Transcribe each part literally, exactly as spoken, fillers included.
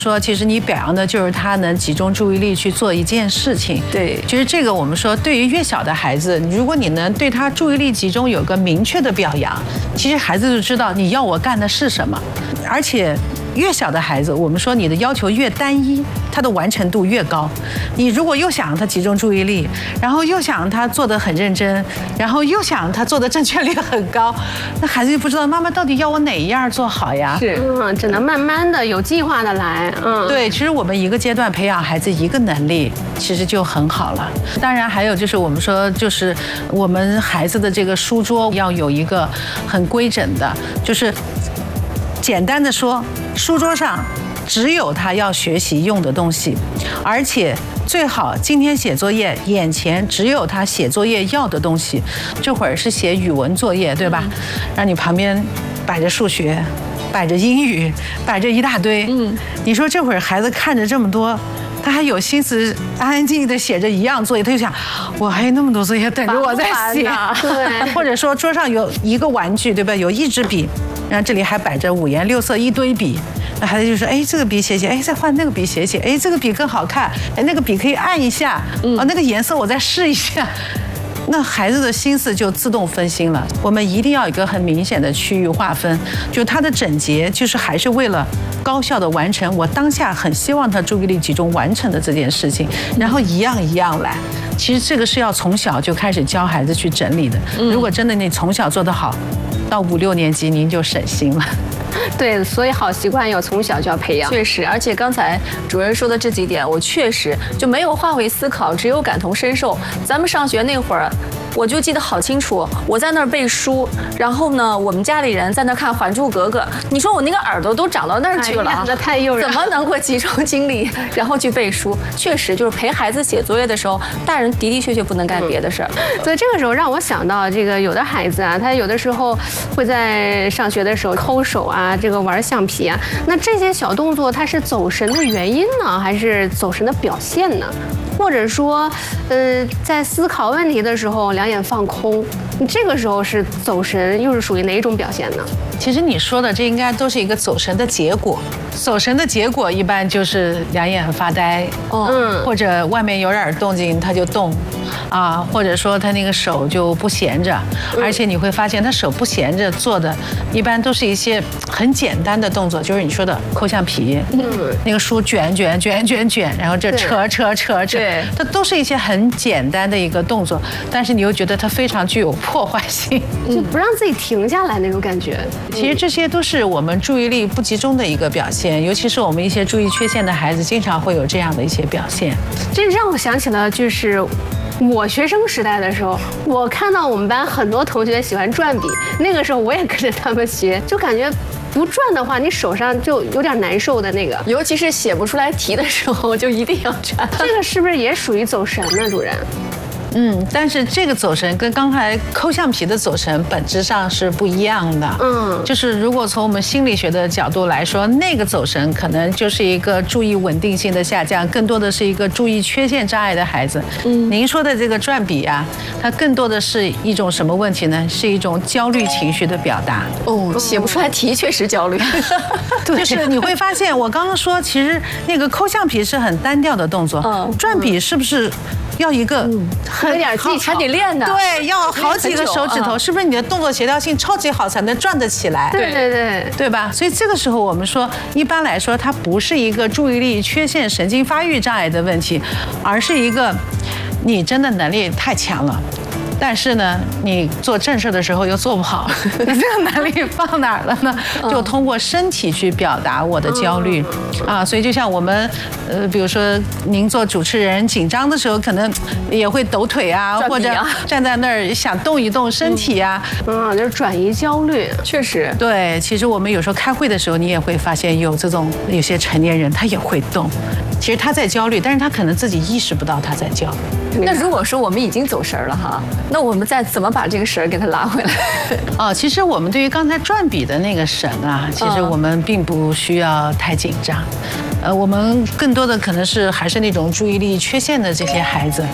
说，其实你表扬的就是他能集中注意力去做一件事情。 对， 其实这个我们说，对于越小的孩子，如果你能对他注意力集中有个明确的表扬，其实孩子就知道你要我干的是什么。而且越小的孩子，我们说你的要求越单一，他的完成度越高。你如果又想让他集中注意力，然后又想让他做得很认真，然后又想他做的正确率很高，那孩子就不知道妈妈到底要我哪一样做好呀？ 是， 嗯，只能慢慢的、有计划的来。嗯， 对，其实我们一个阶段培养孩子一个能力，其实就很好了。当然还有就是我们说，就是我们孩子的这个书桌要有一个很规整的，就是简单的说，书桌上只有他要学习用的东西，而且最好今天写作业眼前只有他写作业要的东西。这会儿是写语文作业，对吧？让你旁边摆着数学，摆着英语，摆着一大堆。嗯，你说这会儿孩子看着这么多，他还有心思安安静静的写着一样作业，他就想，我还有那么多作业等着我在写。 对， 或者说桌上有一个玩具，对吧？有一支笔，然后这里还摆着五颜六色一堆笔。那孩子就说，哎，这个笔写写，哎，再换那个笔写写，哎，这个笔更好看，哎，那个笔可以按一下，哦，那个颜色我再试一下。那孩子的心思就自动分心了。我们一定要有一个很明显的区域划分，就他的整洁，就是还是为了高效的完成我当下很希望他注意力集中完成的这件事情，然后一样一样来。其实这个是要从小就开始教孩子去整理的。如果真的你从小做得好，到五六年级您就省心了。 对，所以好习惯要从小就要培养。 确实，而且刚才主任说的这几点，我确实就没有换位思考，只有感同身受。咱们上学那会儿，我就记得好清楚，我在那儿背书，然后呢，我们家里人在那儿看《还珠格格》。你说我那个耳朵都长到那儿去了， 那太诱人了， 怎么能够集中精力然后去背书？确实，就是陪孩子写作业的时候，大人的的确确不能干别的事儿。 嗯、所以这个时候让我想到，这个有的孩子啊，他有的时候会在上学的时候抠手啊，这个玩橡皮啊，那这些小动作，它是走神的原因呢，还是走神的表现呢？或者说，呃，在思考问题的时候两眼放空，你这个时候是走神，又是属于哪一种表现呢？ 其实你说的这应该都是一个走神的结果。走神的结果一般就是两眼很发呆，嗯，或者外面有点动静他就动，啊，或者说他那个手就不闲着，而且你会发现他手不闲着做的，一般都是一些很简单的动作，就是你说的抠橡皮，嗯，那个书卷卷卷卷卷，然后这扯扯扯扯，对，它都是一些很简单的一个动作，但是你又觉得它非常具有破坏性， 就不让自己停下来那种感觉。 其实这些都是我们注意力不集中的一个表现，尤其是我们一些注意缺陷的孩子，经常会有这样的一些表现。 这让我想起了就是我学生时代的时候，我看到我们班很多同学喜欢转笔，那个时候我也跟着他们学，就感觉不转的话，你手上就有点难受的那个， 尤其是写不出来题的时候，就一定要转。 这个是不是也属于走神呢，主任？ 嗯，但是这个走神跟刚才抠橡皮的走神本质上是不一样的。嗯，就是如果从我们心理学的角度来说，那个走神可能就是一个注意稳定性的下降，更多的是一个注意缺陷障碍的孩子。嗯，您说的这个转笔啊，它更多的是一种什么问题呢？是一种焦虑情绪的表达。 哦，写不出来题确实焦虑。 对，就是你会发现，我刚刚说，其实那个抠橡皮是很单调的动作，嗯，转笔是不是要一个？嗯， 有点技巧， 还得练的。 对，要好几个手指头，是不是你的动作协调性超级好才能转得起来？ 对对对， 对吧？所以这个时候我们说，一般来说，它不是一个注意力缺陷、神经发育障碍的问题，而是一个你真的能力太强了。但是呢，你做正事的时候又做不好，你这个能力放哪儿了呢？就通过身体去表达我的焦虑啊。所以就像我们，呃，比如说您做主持人紧张的时候，可能也会抖腿啊，或者站在那儿想动一动身体啊， 嗯，就是转移焦虑。 确实， 对。其实我们有时候开会的时候，你也会发现有这种有些成年人他也会动，其实他在焦虑，但是他可能自己意识不到他在焦虑。 那如果说我们已经走神了哈，那我们再怎么把这个神给它拉回来？ 哦，其实我们对于刚才转笔的那个神啊，其实我们并不需要太紧张。呃，我们更多的可能是还是那种注意力缺陷的这些孩子，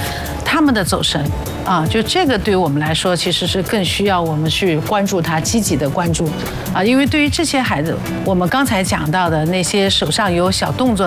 他们的走神啊，就这个对于我们来说，其实是更需要我们去关注他，积极的关注啊，因为对于这些孩子，我们刚才讲到的那些手上有小动作。